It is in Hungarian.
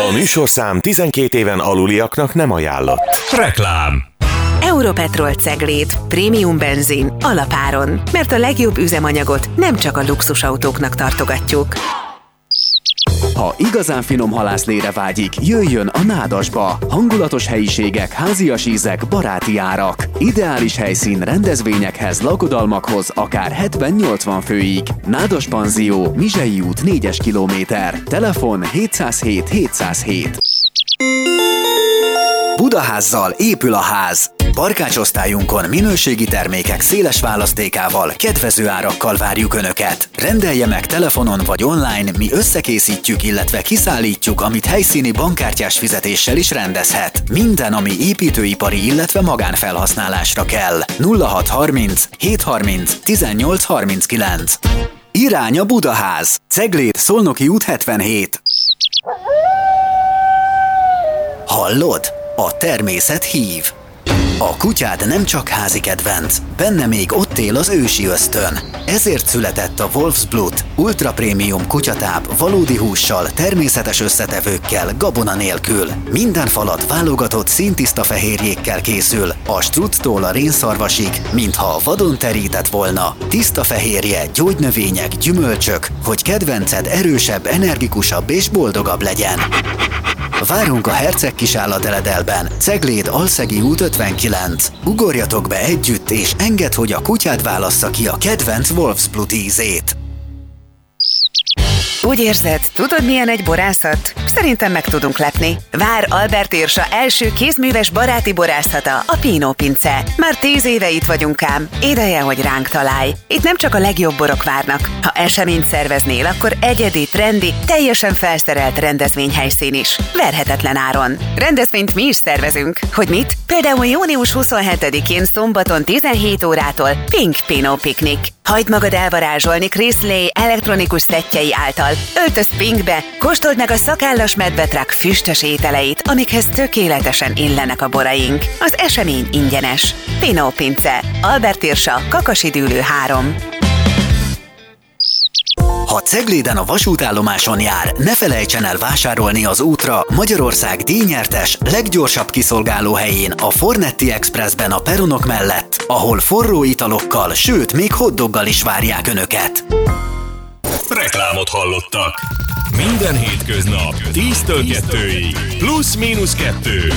A műsorszám 12 éven aluliaknak nem ajánlott. Reklám. Europetrol Cegléd, prémium benzin, alapáron. Mert a legjobb üzemanyagot nem csak a luxusautóknak tartogatjuk. Ha igazán finom halászlére vágyik, jöjjön a Nádasba. Hangulatos helyiségek, házias ízek, baráti árak. Ideális helyszín rendezvényekhez, lakodalmakhoz, akár 70-80 főig. Nádas Panzió, Mizsei út 4-es kilométer. Telefon 707 707. Budaházzal épül a ház. Barkácsosztályunkon minőségi termékek széles választékával, kedvező árakkal várjuk Önöket. Rendelje meg telefonon vagy online, mi összekészítjük, illetve kiszállítjuk, amit helyszíni bankkártyás fizetéssel is rendezhet. Minden, ami építőipari, illetve magánfelhasználásra kell. 0630 730 1839. Irány a Budaház. Cegléd, Szolnoki út 77. Hallod? A természet hív. A kutyád nem csak házi kedvenc, benne még ott él az ősi ösztön. Ezért született a Wolfsblut, ultra prémium kutyatáp valódi hússal, természetes összetevőkkel, gabona nélkül. Minden falat válogatott színtiszta fehérjékkel készül, a struttól a rénszarvasig, mintha vadon terített volna. Tiszta fehérje, gyógynövények, gyümölcsök, hogy kedvenced erősebb, energikusabb és boldogabb legyen. Várunk a Herceg Kisállateledelben, Cegléd, Alszegi út 59. Ugorjatok be együtt, és engedd, hogy a kutyád válassza ki a kedvenc Wolfsblut ízét. Úgy érzed, tudod milyen egy borászat? Szerintem meg tudunk lepni. Vár Albert Irsa első kézműves baráti borászata, a Pino Pince. Már 10 éve itt vagyunk ám. Ideje, hogy ránk találj. Itt nem csak a legjobb borok várnak. Ha eseményt szerveznél, akkor egyedi, trendi, teljesen felszerelt rendezvényhelyszín is. Verhetetlen áron. Rendezvényt mi is szervezünk. Hogy mit? Például június 27-én szombaton 17 órától Pink Pino Picnic. Hagyd magad elvarázsolni Chris Lay elektronikus szettjei által. Öltöz pinkbe, kóstold meg a szakállas medvetrák füstös ételeit, amikhez tökéletesen illenek a boraink. Az esemény ingyenes. Pino Pince, Albert Irsa, Kakasidűlő 3. Ha Cegléden a vasútállomáson jár, ne felejtsen el vásárolni az útra Magyarország díjnyertes, leggyorsabb kiszolgáló helyén, a Fornetti Expressben a peronok mellett, ahol forró italokkal, sőt, még hotdoggal is várják Önöket. Reklámot hallottak. Minden hétköznap 10-től 2-ig. Plusz-minusz 2.